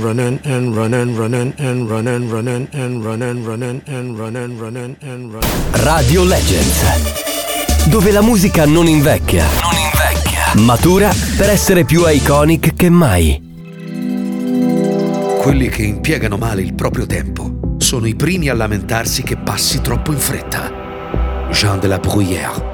running and running running and running running and running running and running running and running. Radio Legends, dove la musica non invecchia, matura per essere più iconic che mai. Quelli che impiegano male il proprio tempo sono i primi a lamentarsi che passi troppo in fretta. Jean de la Bruyère.